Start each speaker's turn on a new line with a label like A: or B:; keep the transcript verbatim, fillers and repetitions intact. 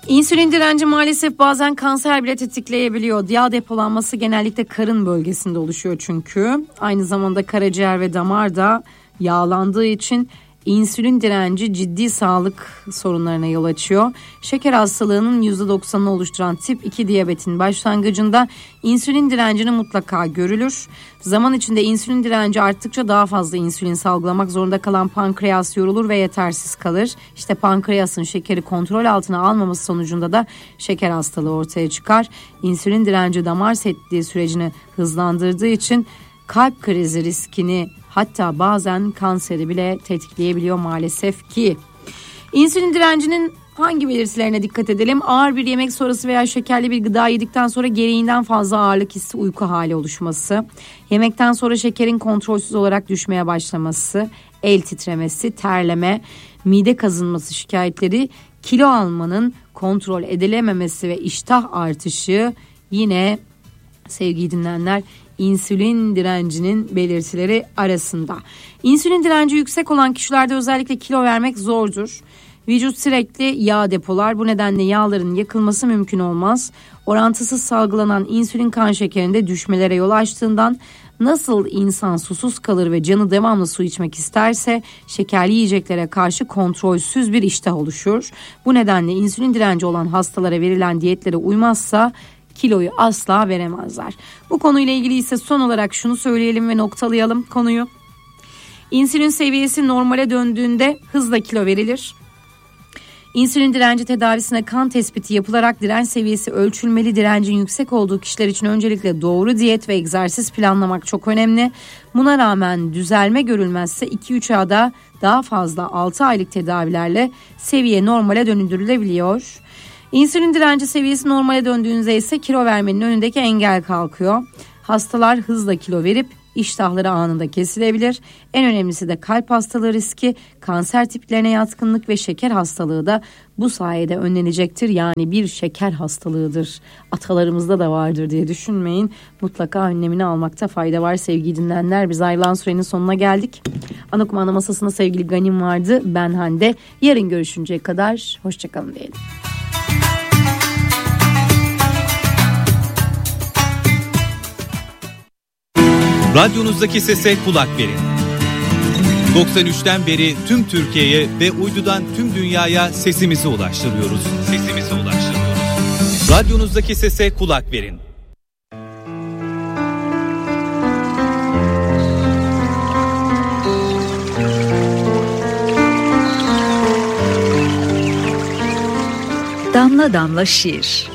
A: İnsülin direnci maalesef bazen kanser bile tetikleyebiliyor. Yağ depolanması genellikle karın bölgesinde oluşuyor çünkü. Aynı zamanda karaciğer ve damar da yağlandığı için insülin direnci ciddi sağlık sorunlarına yol açıyor. Şeker hastalığının yüzde doksanını oluşturan tip iki diyabetin başlangıcında insülin direncini mutlaka görülür. Zaman içinde insülin direnci arttıkça daha fazla insülin salgılamak zorunda kalan pankreas yorulur ve yetersiz kalır. İşte pankreasın şekeri kontrol altına almaması sonucunda da şeker hastalığı ortaya çıkar. İnsülin direnci damar setliği sürecini hızlandırdığı için kalp krizi riskini, hatta bazen kanseri bile tetikleyebiliyor maalesef ki. İnsülin direncinin hangi belirtilerine dikkat edelim? Ağır bir yemek sonrası veya şekerli bir gıda yedikten sonra gereğinden fazla ağırlık hissi, uyku hali oluşması, yemekten sonra şekerin kontrolsüz olarak düşmeye başlaması, el titremesi, terleme, mide kazınması şikayetleri, kilo almanın kontrol edilememesi ve iştah artışı yine sevgili dinleyenler insülin direncinin belirtileri arasında. İnsülin direnci yüksek olan kişilerde özellikle kilo vermek zordur. Vücut sürekli yağ depolar. Bu nedenle yağların yakılması mümkün olmaz. Orantısız salgılanan insülin kan şekerinde düşmelere yol açtığından nasıl insan susuz kalır ve canı devamlı su içmek isterse şekerli yiyeceklere karşı kontrolsüz bir iştah oluşur. Bu nedenle insülin direnci olan hastalara verilen diyetlere uymazsa kiloyu asla veremezler. Bu konuyla ilgili ise son olarak şunu söyleyelim ve noktalayalım konuyu. İnsülin seviyesi normale döndüğünde hızla kilo verilir. İnsülin direnci tedavisine kan tespiti yapılarak direnç seviyesi ölçülmeli. Direncin yüksek olduğu kişiler için öncelikle doğru diyet ve egzersiz planlamak çok önemli. Buna rağmen düzelme görülmezse iki üç ayda daha fazla altı aylık tedavilerle seviye normale döndürülebiliyor. İnsülin direnci seviyesi normale döndüğünde ise kilo vermenin önündeki engel kalkıyor. Hastalar hızla kilo verip iştahları anında kesilebilir. En önemlisi de kalp hastalığı riski, kanser tiplerine yatkınlık ve şeker hastalığı da bu sayede önlenecektir. Yani bir şeker hastalığıdır. Atalarımızda da vardır diye düşünmeyin. Mutlaka önlemini almakta fayda var sevgili dinleyenler. Biz ayrılan sürenin sonuna geldik. Ana kumanda masasında sevgili Ganim vardı. Ben Hande. Yarın görüşünceye kadar hoşçakalın diyelim.
B: Radyonuzdaki sese kulak verin. doksan üçten beri tüm Türkiye'ye ve uydudan tüm dünyaya sesimizi ulaştırıyoruz. Sesimizi ulaştırıyoruz. Radyonuzdaki sese kulak verin.
C: Damla damla şiir.